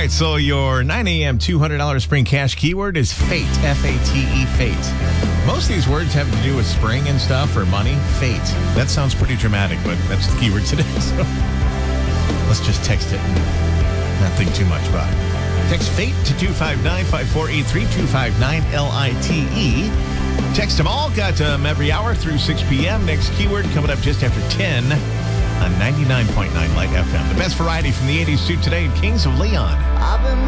right, so your 9 a.m. $200 spring cash keyword is fate, F-A-T-E, fate. Most of these words have to do with spring and stuff or money. Fate. That sounds pretty dramatic, but that's the keyword today. So let's just text it and not think too much about it. Text fate to 259-5483, 259-LITE. Text them all. Got them every hour through 6 p.m. Next keyword coming up just after 10 on 99.9 Light FM. The best variety from the 80s to today, Kings of Leon.